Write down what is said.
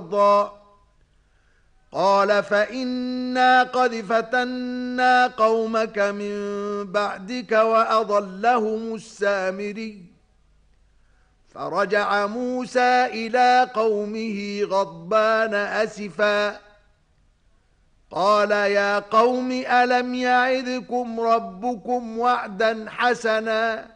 أرضا. قال فإنا قد فتنا قومك من بعدك وأضلهم السامري. فرجع موسى إلى قومه غضبان أسفا قال يا قوم ألم يعدكم ربكم وعدا حسنا